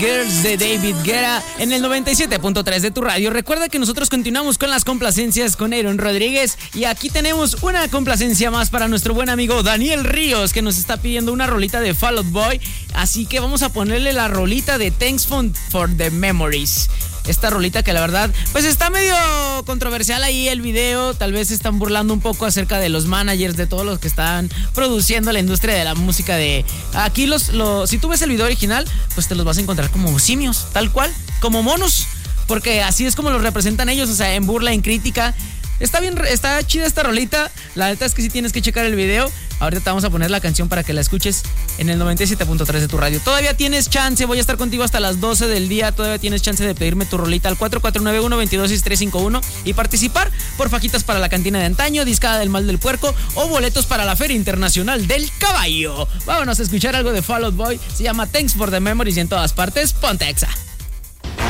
Girls de David Guetta en el 97.3 de tu radio. Recuerda que nosotros continuamos con las complacencias con Aaron Rodríguez y aquí tenemos una complacencia más para nuestro buen amigo Daniel Ríos, que nos está pidiendo una rolita de Fall Out Boy, así que vamos a ponerle la rolita de Thanks for the Memories. Esta rolita que la verdad pues está medio controversial ahí el video, tal vez se están burlando un poco acerca de los managers, de todos los que están produciendo la industria de la música de aquí si tú ves el video original pues te los vas a encontrar como simios, tal cual, como monos, porque así es como los representan ellos, o sea, en burla, en crítica. Está bien, está chida esta rolita. La neta es que sí tienes que checar el video. Ahorita te vamos a poner la canción para que la escuches en el 97.3 de tu radio. Todavía tienes chance, voy a estar contigo hasta las 12 del día. Todavía tienes chance de pedirme tu rolita al 4491-226351 y participar por fajitas para la cantina de antaño, discada del mal del puerco o boletos para la Feria Internacional del Caballo. Vámonos a escuchar algo de Fall Out Boy. Se llama Thanks for the Memories y en todas partes, ponte Exa.